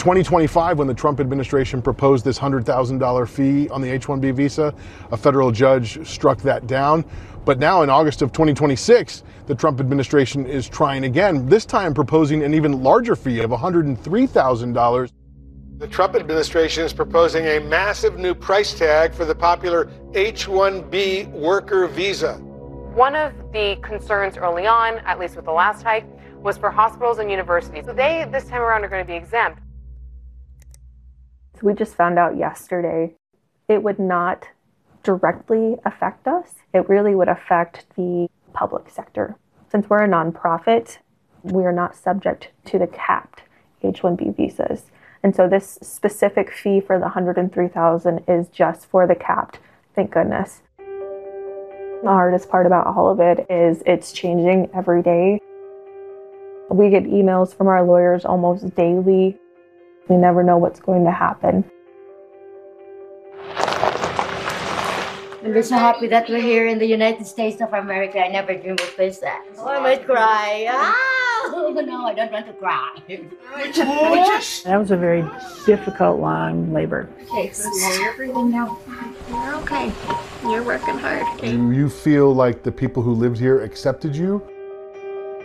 2025, when the Trump administration proposed this $100,000 fee on the H-1B visa, a federal judge struck that down. But now in August of 2026, the Trump administration is trying again, this time proposing an even larger fee of $103,000. The Trump administration is proposing a massive new price tag for the popular H-1B worker visa. One of the concerns early on, at least with the last hike, was for hospitals and universities. So they, this time around, are going to be exempt. So we just found out yesterday it would not directly affect us. It really would affect the public sector. Since we're a nonprofit, we are not subject to the capped H-1B visas. And so this specific fee for the $103,000 is just for the capped, thank goodness. The hardest part about all of it is it's changing every day. We get emails from our lawyers almost daily. We never know what's going to happen. I'm just so happy that we're here in the United States of America. I never dreamed of this. Oh, I might cry. Oh, no, I don't want to cry. That was a very difficult, long labor. Okay, so you're breathing now. You're okay. You're working hard. Do you feel like the people who lived here accepted you?